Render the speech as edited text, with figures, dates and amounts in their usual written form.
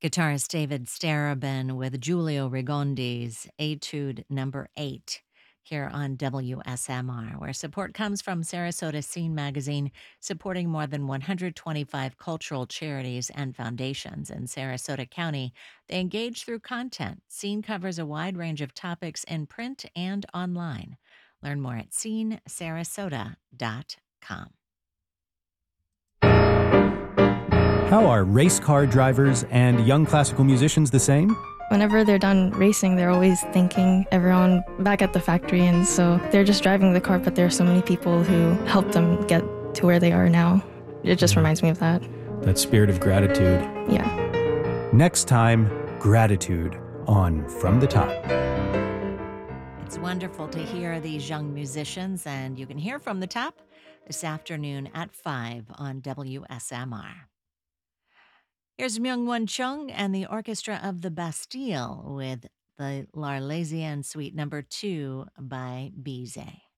Guitarist David Starobin with Giulio Rigondi's Etude Number 8 here on WSMR, where support comes from Sarasota Scene Magazine, supporting more than 125 cultural charities and foundations in Sarasota County. They engage through content. Scene covers a wide range of topics in print and online. Learn more at scenesarasota.com. How are race car drivers and young classical musicians the same? Whenever they're done racing, they're always thanking everyone back at the factory, and so they're just driving the car, but there are so many people who helped them get to where they are now. It just reminds me of that. That spirit of gratitude. Yeah. Next time, gratitude on From the Top. It's wonderful to hear these young musicians, and you can hear From the Top this afternoon at 5 on WSMR. Here's Myung-Won Chung and the Orchestra of the Bastille with the L'Arlésienne Suite Number 2 by Bizet.